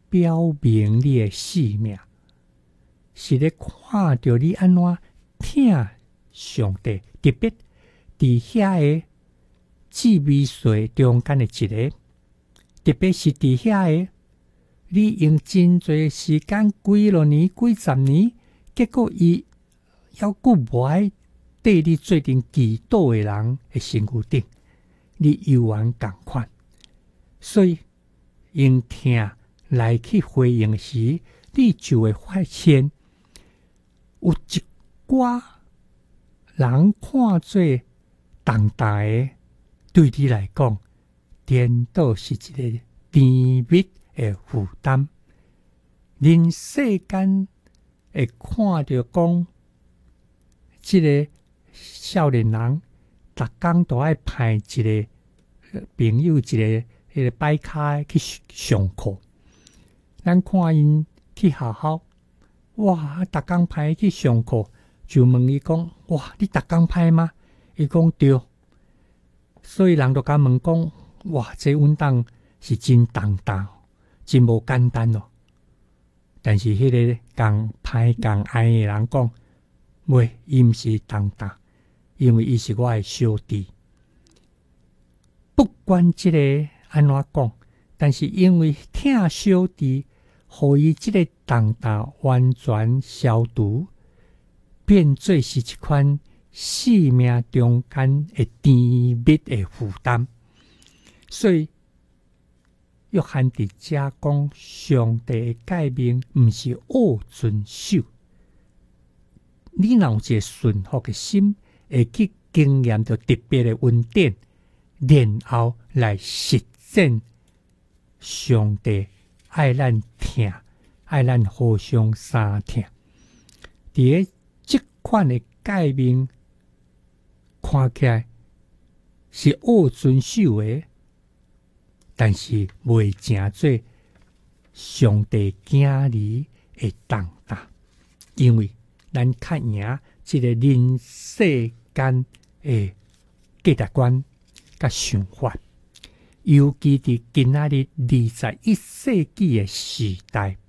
表明你的性命，是咧看到你安怎听上帝，特别伫遐个姊妹岁中间的一个，特别是伫遐个你用真侪时间几落年、几十年，结果伊犹佫无爱缀你做阵祈祷的人的身躯顶，你犹原共款。所以用听来去回应时，你就会发现有一寡人看做重大的，对你来讲颠倒是一个甜蜜的负担。人世间会看到讲这个少年人逐工都爱派一个朋友，一个摆卡去上课，咱看因去学校，哇，逐工派去上课，就问伊讲，哇，你逐工派吗？伊讲对，所以人就甲问讲，哇，这运动是真重大，真无简单哦。但是迄个共歹共爱的人讲，袂，伊毋是重大，因为伊是我的小弟。不管这个安怎讲，但是因为听小弟，互伊这个重大完全消除，变做是一款生命中间的甜蜜的负担。所以约翰伫遮讲，上帝的诫命毋是恶遵守。你若有一个顺服的心，会去经验到特别的恩典，然后来实践上帝爱咱听，爱咱互相相听。伫个这款的诫命看起来是恶遵守的，但是袂成做上帝囝儿的重大，因为咱较赢这个人世间的价值观甲想法，尤其伫今仔日21世纪的时代，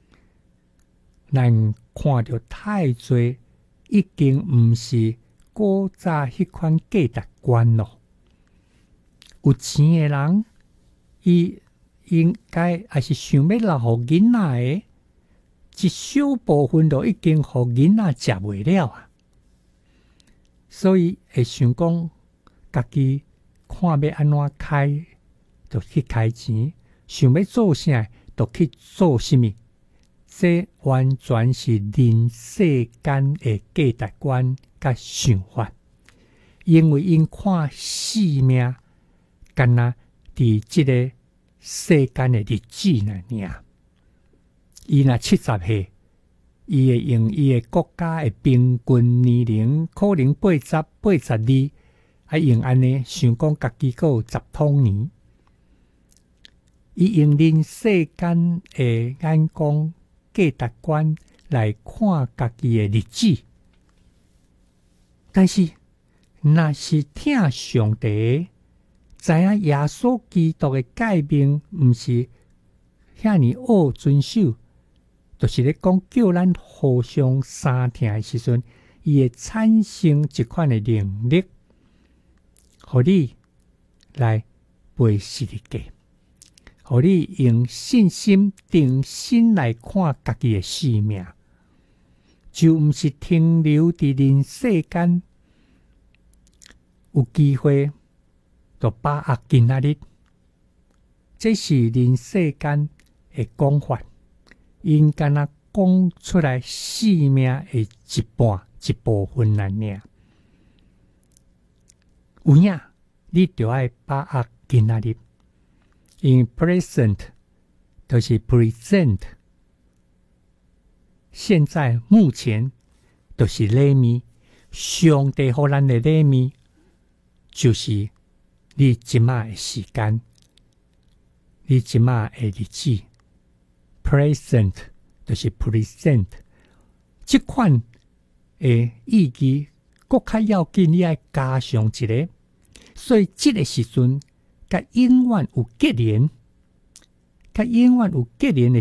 咱看到太多已经毋是古早迄款价值观咯。有钱的人，伊应该也是想要留互囡仔的，一小部分都已经互囡仔食袂了啊。所以会想讲，家己看要安怎开，就去开钱；想要做啥，就去做什么。这完全是人世间的价值观甲想法，因为因看生命，干那伫这个世间的日子尔。伊若70岁，伊会用伊的国家的平均年龄可能80、82，用安尼想讲家己还有10通年。伊用人世间的眼光、价值观来看家己的日子，但是若是听上帝，知影耶稣基督的诫命毋是遐尼恶遵守，就是咧讲叫咱互相相听的时阵，伊会产生一款的能力，互你来背十字架，互你用信心定心来看家己的生命，就毋是停留伫人世间，有机会就把握今仔日。这是人世间的讲法，因敢若讲出来生命的一半一部分尔。有影，你就要把握今仔日。因 present 就是 present， 现在目前就是礼物，上帝予咱的礼物就是你即马的时间，你即马的日子。present 就是 present， 这款的意义更较要紧，你要加上一个，所以这个时阵甲永远有结连，甲永远有结连的